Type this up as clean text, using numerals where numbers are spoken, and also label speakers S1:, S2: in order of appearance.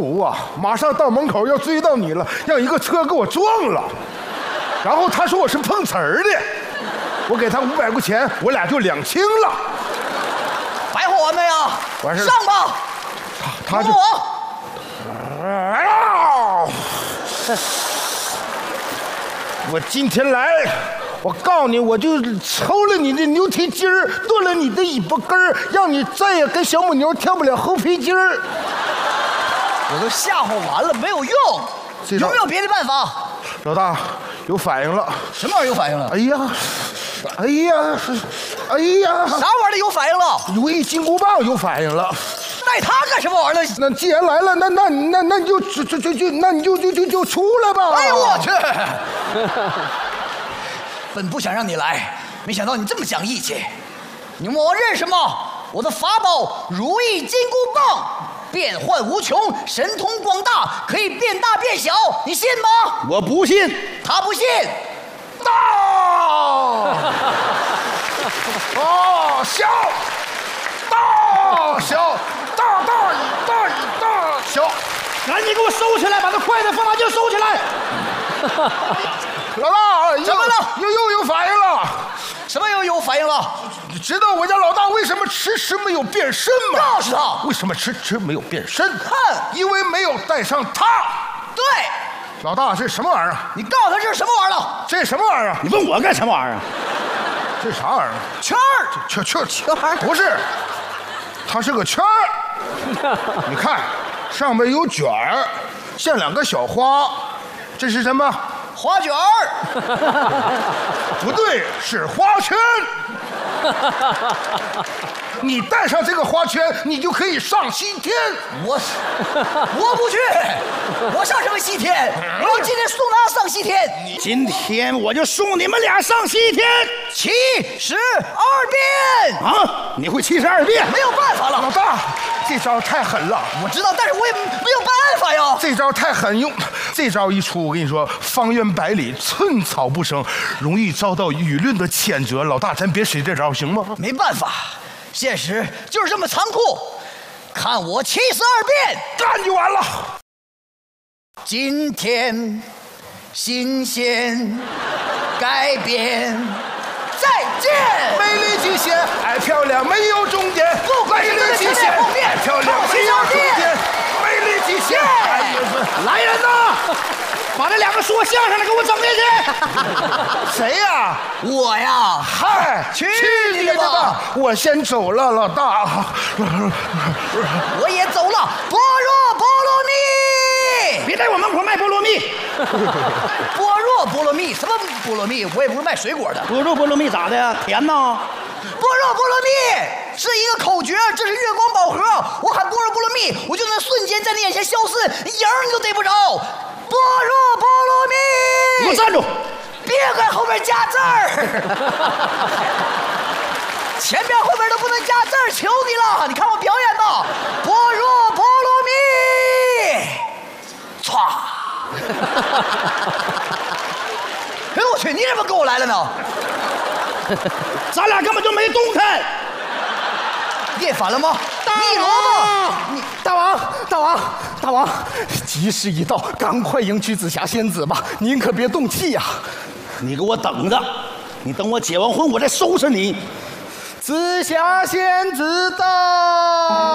S1: 苦啊！马上到门口要追到你了，让一个车给我撞了。然后他说我是碰瓷儿的，我给他500块钱，我俩就两清了。
S2: 白活完没啊？
S1: 完事
S2: 上吧。
S1: 他就我今天来，我告诉你，我就抽了你的牛蹄筋儿，剁了你的尾巴根儿，让你再也跟小母牛跳不了后皮筋儿。
S2: 我都吓唬完了，没有用。有没有别的办法？
S1: 老大，有反应了。
S2: 什么玩意儿有反应了？
S1: 哎呀，哎呀，哎呀！
S2: 啥玩意儿有反应了？
S1: 如意金箍棒有反应了。
S2: 带他干什么玩意儿？
S1: 那既然来了，那你就出来吧。
S2: 哎呦我去！本不想让你来，没想到你这么讲义气。你问我认识吗？我的法宝如意金箍棒，变幻无穷，神通广大，可以变大变小，你信吗？
S3: 我不信。
S2: 他不信。
S1: 大小大小大小，
S3: 赶紧给我收起来，把那筷子放大镜收起来。
S1: 老大，
S2: 怎么了？
S1: 又有反应了。
S2: 什么又有反应了？
S1: 你知道我家老大为什么吃没有变身吗？
S2: 告诉他，
S1: 为什么吃没有变身？
S2: 哼，
S1: 因为没有带上他。
S2: 对，
S1: 老大，这什么玩意儿？
S2: 你告诉他这是什么玩意儿了？
S1: 这什么玩意儿？
S3: 你问我干什么玩意儿？
S1: 这啥玩意儿？
S2: 圈儿，
S1: 圈不是，它是个圈儿。你看，上面有卷儿，像2个小花，这是什么？
S2: 花卷儿。
S1: 不对，是花圈。你带上这个花圈，你就可以上西天。
S2: 我不去，我上什么西天？我今天送他上西天。
S3: 今天我就送你们俩上西天
S2: 72变
S3: 啊！你会72变？
S2: 没有办法了。
S1: 老大，这招太狠了。
S2: 我知道，但是我也没有办法呀。
S1: 这招太狠，用这招一出，我跟你说，方圆百里寸草不生，容易遭到舆论的谴责。老大，咱别使这招行吗？
S2: 没办法，现实就是这么残酷。看我72变，
S1: 干就完了。
S2: 今天新鲜改变，再见。
S1: 美丽极限，爱漂亮没有终点。美丽极限，爱漂亮没有终点。美丽极限，
S3: 来人呐！把这2个说相声的给我整进
S1: 去。谁呀？
S2: 我呀。
S1: 嗨，
S2: 去你的吧！
S1: 我先走了，老大。
S2: 我也走了。般若波罗蜜。
S3: 别在我门口卖菠萝蜜。
S2: 般若波罗蜜？什么菠萝蜜？我也不是卖水果的。
S3: 般若波罗蜜咋的呀？甜呐？
S2: 般若波罗蜜是一个口诀，这是月光宝盒。我喊般若波罗蜜，我就能瞬间在你眼前消失，影你都逮不着。般若波罗蜜！
S3: 给我站住！
S2: 别在后面加字儿，前边后边都不能加字儿，求你了！你看我表演吧，般若波罗蜜，歘！哎呦我去，你怎么跟我来了呢？
S3: 咱俩根本就没动弹。
S2: 变反了吗？
S3: 逆
S2: 萝卜！
S3: 你大王，吉时已到，赶快迎娶紫霞仙子吧！您可别动气呀！你给我等着，你等我结完婚，我再收拾你。紫霞仙子到。